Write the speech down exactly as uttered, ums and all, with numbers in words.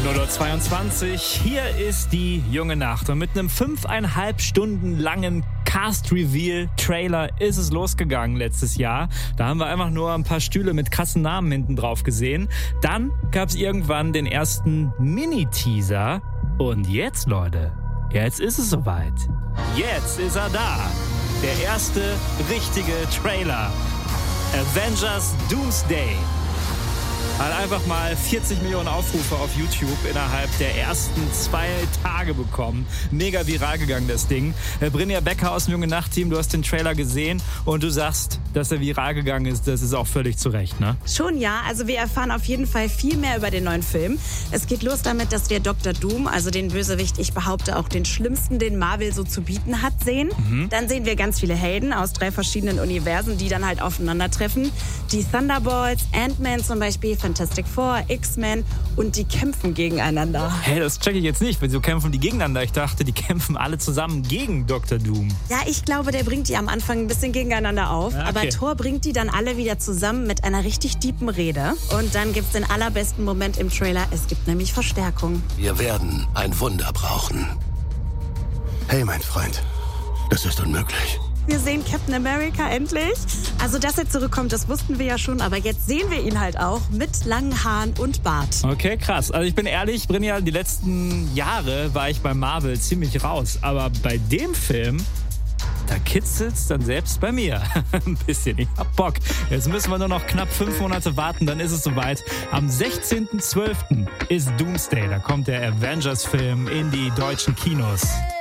null Uhr zweiundzwanzig, hier ist die junge Nacht und mit einem fünfeinhalb Stunden langen Cast-Reveal-Trailer ist es losgegangen letztes Jahr. Da haben wir einfach nur ein paar Stühle mit krassen Namen hinten drauf gesehen. Dann gab es irgendwann den ersten Mini-Teaser und jetzt, Leute, jetzt ist es soweit. Jetzt ist er da. Der erste richtige Trailer. Avengers Doomsday. Hat einfach mal vierzig Millionen Aufrufe auf YouTube innerhalb der ersten zwei Tage bekommen. Mega viral gegangen, das Ding. Brynja Becker aus dem Junge Nacht-Team, du hast den Trailer gesehen und du sagst, dass er viral gegangen ist. Das ist auch völlig zu Recht, ne? Schon ja, also wir erfahren auf jeden Fall viel mehr über den neuen Film. Es geht los damit, dass wir Doktor Doom, also den Bösewicht, ich behaupte auch den schlimmsten, den Marvel so zu bieten hat, sehen. Mhm. Dann sehen wir ganz viele Helden aus drei verschiedenen Universen, die dann halt aufeinandertreffen. Die Thunderbolts, Ant-Man zum Beispiel, Fantastic Four, X-Men und die kämpfen gegeneinander. Hä, hey, das check ich jetzt nicht. Wieso kämpfen die gegeneinander? Ich dachte, die kämpfen alle zusammen gegen Doktor Doom. Ja, ich glaube, der bringt die am Anfang ein bisschen gegeneinander auf. Ja, okay. Aber Thor bringt die dann alle wieder zusammen mit einer richtig tiefen Rede. Und dann gibt's den allerbesten Moment im Trailer. Es gibt nämlich Verstärkung. Wir werden ein Wunder brauchen. Hey, mein Freund, das ist unmöglich. Wir sehen Captain America endlich. Also, dass er zurückkommt, das wussten wir ja schon. Aber jetzt sehen wir ihn halt auch mit langen Haaren und Bart. Okay, krass. Also ich bin ehrlich, Brynja, die letzten Jahre war ich bei Marvel ziemlich raus. Aber bei dem Film, da kitzelt's dann selbst bei mir ein bisschen. Ich hab Bock. Jetzt müssen wir nur noch knapp fünf Monate warten, dann ist es soweit. Am sechzehnten zwölften ist Doomsday. Da kommt der Avengers-Film in die deutschen Kinos.